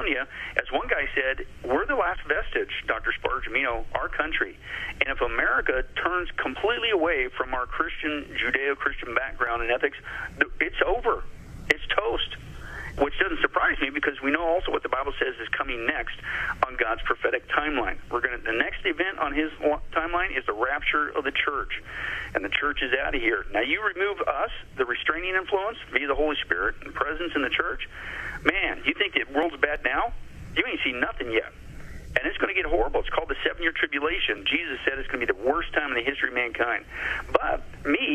telling you, as one guy said, we're the last vestige, Dr. Spurgeon, our country. And if America turns completely away from our Christian, Judeo-Christian background and ethics, it's over. It's toast. Which doesn't surprise me because we know also what the Bible says is coming next on God's prophetic timeline. The next event on his timeline is the rapture of the church, and the church is out of here. Now, you remove us, the restraining influence via the Holy Spirit and presence in the church, man, you think the world's bad now? You ain't seen nothing yet. And it's going to get horrible. It's called the 7-year tribulation. Jesus said it's going to be the worst time in the history of mankind. But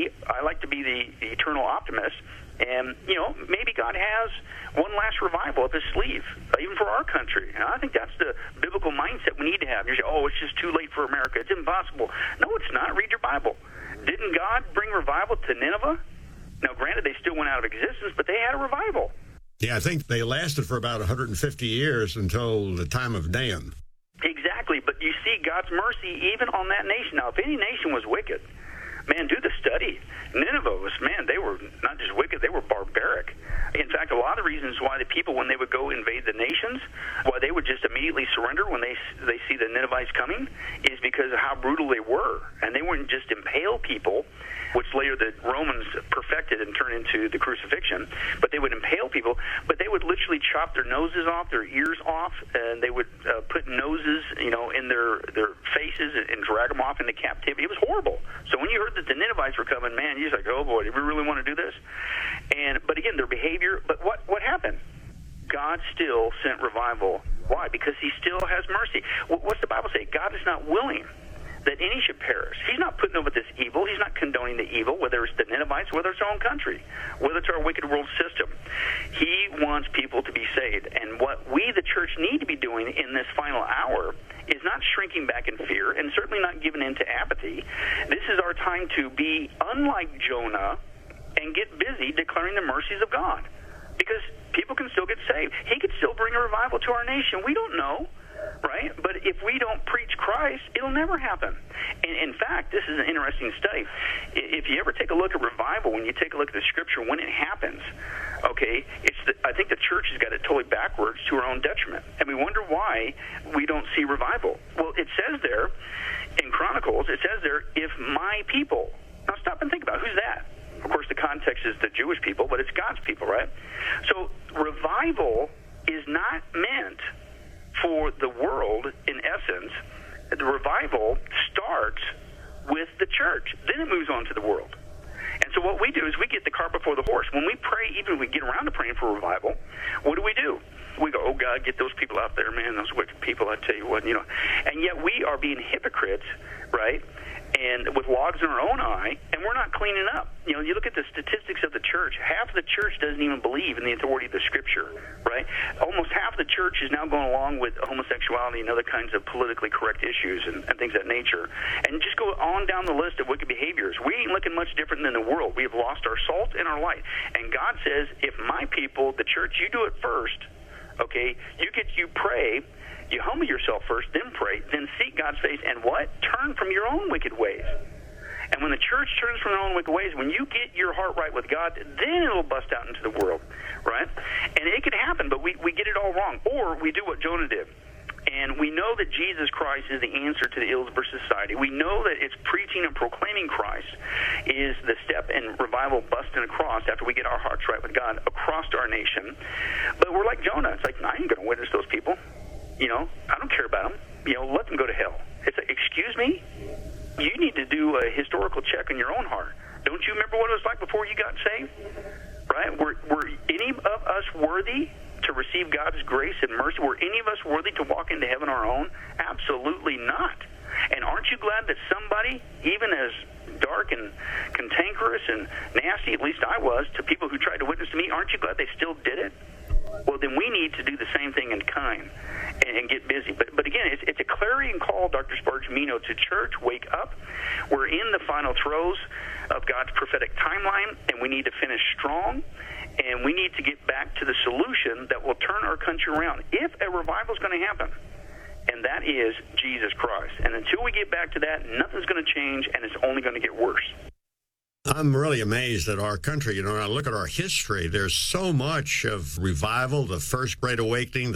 I like to be the eternal optimist. And, maybe God has one last revival up his sleeve, even for our country. And I think that's the biblical mindset we need to have. You say, it's just too late for America. It's impossible. No, it's not. Read your Bible. Didn't God bring revival to Nineveh? Now, granted, they still went out of existence, but they had a revival. Yeah, I think they lasted for about 150 years until the time of Nahum. Exactly, but you see God's mercy even on that nation. Now, if any nation was wicked, man, do the study. Nineveh was, they were not just wicked, they were barbaric. In fact, a lot of the reasons why the people, when they would go invade the nations, why they would just immediately surrender when they see the Ninevites coming, is because of how brutal they were. And they wouldn't just impale people, which later the Romans perfected and turned into the crucifixion, but they would impale people, but they would literally chop their noses off, their ears off, and they would put noses, in their faces and drag them off into captivity. It was horrible. So when you heard that the Ninevites were coming, man, you're like, oh boy, do we really want to do this? But again, their behavior, but what happened? God still sent revival. Why? Because he still has mercy. What's the Bible say? God is not willing that any should perish. He's not putting up with this evil. He's not condoning the evil, whether it's the Ninevites, whether it's our own country, whether it's our wicked world system. He wants people to be saved. And what we, the church, need to be doing in this final hour is not shrinking back in fear and certainly not giving in to apathy. This is our time to be unlike Jonah and get busy declaring the mercies of God, because people can still get saved. He could still bring a revival to our nation. We don't know. Right? But if we don't preach Christ, it'll never happen. And in fact, this is an interesting study. If you ever take a look at revival, when you take a look at the Scripture, when it happens, I think the church has got it totally backwards to our own detriment. And we wonder why we don't see revival. Well, it says there in Chronicles, if my people. Now stop and think about who's that. Of course, the context is the Jewish people, but it's God's people, right? So revival is not meant for the world, in essence. The revival starts with the church. Then it moves on to the world. And so what we do is we get the cart before the horse. When we pray, even if we get around to praying for revival, what do? We go, oh, God, get those people out there, man, those wicked people, I tell you what, And yet we are being hypocrites, right? And with logs in our own eye, and we're not cleaning up. You look at the statistics of the church. Half of the church doesn't even believe in the authority of the Scripture, right? Almost half of the church is now going along with homosexuality and other kinds of politically correct issues and things of that nature. And just go on down the list of wicked behaviors. We ain't looking much different than the world. We have lost our salt and our light. And God says, if my people, the church, you do it first, okay, you pray, you humble yourself first, then pray, then seek God's face, and what? Turn from your own wicked ways. And when the church turns from their own wicked ways, when you get your heart right with God, then it'll bust out into the world, right? And it could happen, but we get it all wrong. Or we do what Jonah did. And we know that Jesus Christ is the answer to the ills of our society. We know that it's preaching and proclaiming Christ is the step in revival busting across after we get our hearts right with God across our nation. But we're like Jonah. It's like, I ain't going to witness those people. I don't care about them. Let them go to hell. It's like, excuse me? You need to do a historical check on your own heart. Don't you remember what it was like before you got saved? Right? Were any of us worthy to receive God's grace and mercy? Were any of us worthy to walk into heaven our own? Absolutely not. And aren't you glad that somebody, even as dark and cantankerous and nasty, at least I was, to people who tried to witness to me, aren't you glad they still did it? Well, then we need to do the same thing in kind and get busy. But again, it's a clarion call, Dr. Spurgeon, to church, wake up. We're in the final throes of God's prophetic timeline, and we need to finish strong, and we need to get back to the solution that will turn our country around if a revival is going to happen, and that is Jesus Christ. And until we get back to that, nothing's going to change, and it's only going to get worse. I'm really amazed at our country. When I look at our history, there's so much of revival, the First Great Awakening,